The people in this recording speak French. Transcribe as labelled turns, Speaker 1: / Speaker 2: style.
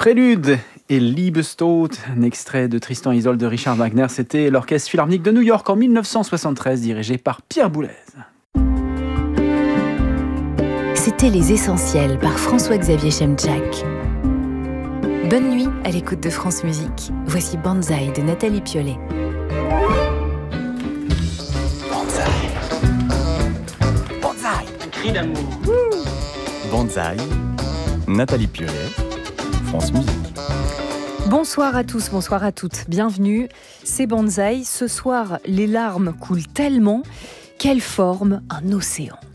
Speaker 1: Prélude et Liebestod, un extrait de Tristan et Isolde de Richard Wagner. C'était l'Orchestre Philharmonique de New York en 1973, dirigé par Pierre Boulez.
Speaker 2: C'était Les Essentiels par François-Xavier Chemchak. Bonne nuit à l'écoute de France Musique. Voici Banzai de Nathalie Piollet.
Speaker 3: Banzai, un cri d'amour.
Speaker 4: Banzai, Nathalie Piollet, France Musique.
Speaker 5: Bonsoir à tous, bonsoir à toutes, bienvenue, c'est Banzai. Ce soir, les larmes coulent tellement qu'elles forment un océan.